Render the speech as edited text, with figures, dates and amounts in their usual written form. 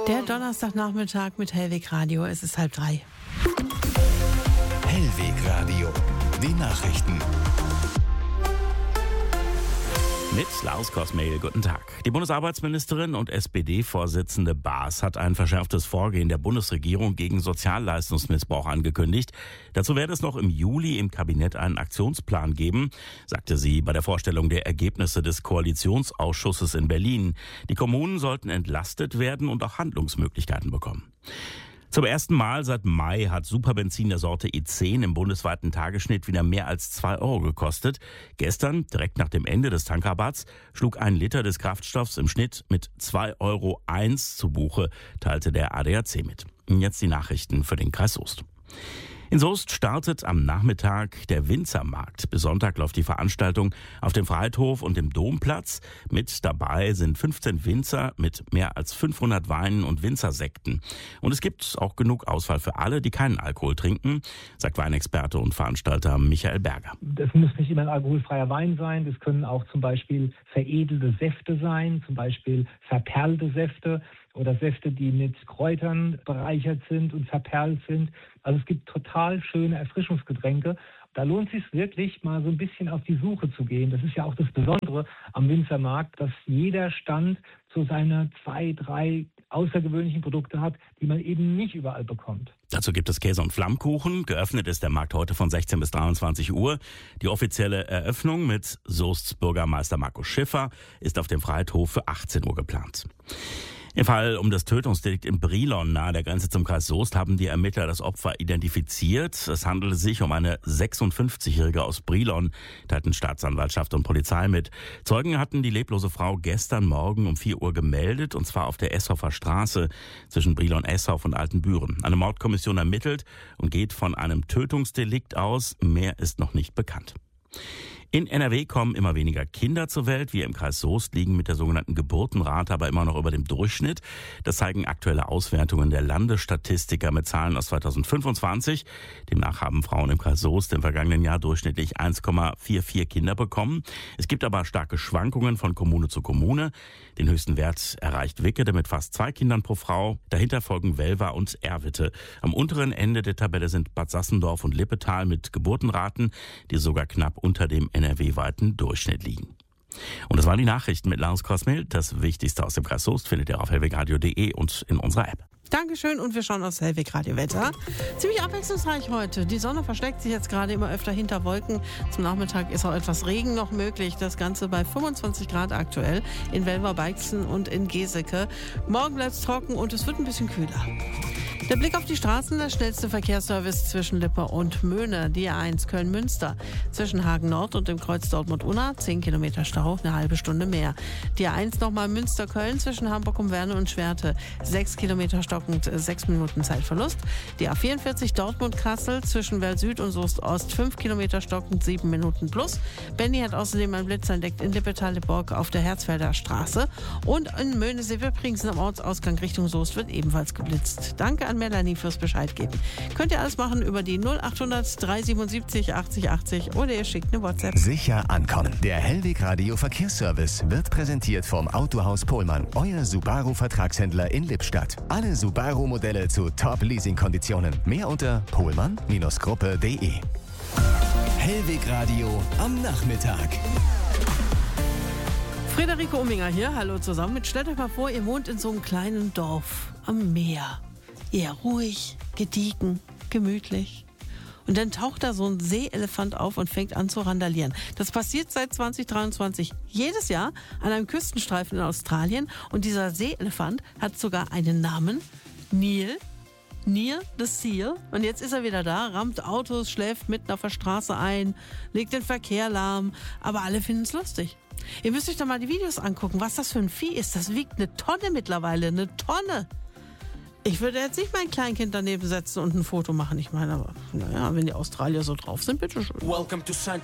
Der Donnerstagnachmittag mit Hellweg Radio. Es ist 2:30. Hellweg Radio. Die Nachrichten. Mit Lars Kosmehl, guten Tag. Die Bundesarbeitsministerin und SPD-Vorsitzende Baas hat ein verschärftes Vorgehen der Bundesregierung gegen Sozialleistungsmissbrauch angekündigt. Dazu werde es noch im Juli im Kabinett einen Aktionsplan geben, sagte sie bei der Vorstellung der Ergebnisse des Koalitionsausschusses in Berlin. Die Kommunen sollten entlastet werden und auch Handlungsmöglichkeiten bekommen. Zum ersten Mal seit Mai hat Superbenzin der Sorte E10 im bundesweiten Tagesschnitt wieder mehr als 2 Euro gekostet. Gestern, direkt nach dem Ende des Tankrabatts, schlug ein Liter des Kraftstoffs im Schnitt mit 2,01 Euro zu Buche, teilte der ADAC mit. Und jetzt die Nachrichten für den Kreis Soest. In Soest startet am Nachmittag der Winzermarkt. Bis Sonntag läuft die Veranstaltung auf dem Friedhof und dem Domplatz. Mit dabei sind 15 Winzer mit mehr als 500 Weinen und Winzersekten. Und es gibt auch genug Auswahl für alle, die keinen Alkohol trinken, sagt Weinexperte und Veranstalter Michael Berger. Das muss nicht immer ein alkoholfreier Wein sein. Das können auch zum Beispiel veredelte Säfte sein, zum Beispiel verperlte Säfte oder Säfte, die mit Kräutern bereichert sind und verperlt sind. Also es gibt total schöne Erfrischungsgetränke. Da lohnt es sich wirklich, mal so ein bisschen auf die Suche zu gehen. Das ist ja auch das Besondere am Winzermarkt, dass jeder Stand so seine 2, 3 außergewöhnlichen Produkte hat, die man eben nicht überall bekommt. Dazu gibt es Käse und Flammkuchen. Geöffnet ist der Markt heute von 16 bis 23 Uhr. Die offizielle Eröffnung mit Soests Bürgermeister Markus Schiffer ist auf dem Friedhof für 18 Uhr geplant. Im Fall um das Tötungsdelikt in Brilon nahe der Grenze zum Kreis Soest haben die Ermittler das Opfer identifiziert. Es handelte sich um eine 56-Jährige aus Brilon, teilten Staatsanwaltschaft und Polizei mit. Zeugen hatten die leblose Frau gestern Morgen um 4 Uhr gemeldet, und zwar auf der Esshoffer Straße zwischen Brilon-Esshoff und Altenbüren. Eine Mordkommission ermittelt und geht von einem Tötungsdelikt aus. Mehr ist noch nicht bekannt. In NRW kommen immer weniger Kinder zur Welt. Wir im Kreis Soest liegen mit der sogenannten Geburtenrate aber immer noch über dem Durchschnitt. Das zeigen aktuelle Auswertungen der Landesstatistiker mit Zahlen aus 2025. Demnach haben Frauen im Kreis Soest im vergangenen Jahr durchschnittlich 1,44 Kinder bekommen. Es gibt aber starke Schwankungen von Kommune zu Kommune. Den höchsten Wert erreicht Wickede mit fast 2 Kindern pro Frau. Dahinter folgen Welver und Erwitte. Am unteren Ende der Tabelle sind Bad Sassendorf und Lippetal mit Geburtenraten, die sogar knapp unter dem NRW-weiten Durchschnitt liegen. Und das waren die Nachrichten mit Lars Kosmehl. Das Wichtigste aus dem Kreis Soest findet ihr auf hellwegradio.de und in unserer App. Dankeschön, und wir schauen aufs Hellweg Radio Wetter. Ziemlich abwechslungsreich heute. Die Sonne versteckt sich jetzt gerade immer öfter hinter Wolken. Zum Nachmittag ist auch etwas Regen noch möglich. Das Ganze bei 25 Grad aktuell in Welver-Beixen und in Geseke. Morgen bleibt es trocken und es wird ein bisschen kühler. Der Blick auf die Straßen, der schnellste Verkehrsservice zwischen Lippe und Möhne, die A1 Köln-Münster. Zwischen Hagen Nord und dem Kreuz Dortmund-Unna 10 Kilometer Stau, eine halbe Stunde mehr. Die A1 nochmal Münster-Köln zwischen Hamburg-Umwerne und Schwerte, 6 Kilometer stockend, 6 Minuten Zeitverlust. Die A44 Dortmund-Kassel zwischen Well-Süd und Soest-Ost, 5 Kilometer stockend, 7 Minuten plus. Benny hat außerdem einen Blitz entdeckt in Lippetal-Lippborg auf der Herzfelder Straße. Und in Möhne-Seewepringsen am Ortsausgang Richtung Soest wird ebenfalls geblitzt. Danke an Melanie fürs Bescheid geben. Könnt ihr alles machen über die 0800 377 80 80 oder ihr schickt eine WhatsApp. Sicher ankommen. Der Hellweg Radio Verkehrsservice wird präsentiert vom Autohaus Pohlmann, euer Subaru-Vertragshändler in Lippstadt. Alle Subaru-Modelle zu Top-Leasing-Konditionen. Mehr unter pohlmann-gruppe.de. Hellweg Radio am Nachmittag. Friederike Umminger hier, hallo zusammen. Stellt euch mal vor, ihr wohnt in so einem kleinen Dorf am Meer. Eher ruhig, gediegen, gemütlich. Und dann taucht da so ein Seeelefant auf und fängt an zu randalieren. Das passiert seit 2023 jedes Jahr an einem Küstenstreifen in Australien. Und dieser Seeelefant hat sogar einen Namen, Neil the Seal. Und jetzt ist er wieder da, rammt Autos, schläft mitten auf der Straße ein, legt den Verkehr lahm. Aber alle finden es lustig. Ihr müsst euch doch mal die Videos angucken, was das für ein Vieh ist. Das wiegt 1 Tonne mittlerweile, 1 Tonne. Ich würde jetzt nicht mein Kleinkind daneben setzen und ein Foto machen. Ich meine, aber naja, wenn die Australier so drauf sind, bitteschön. Welcome to Central.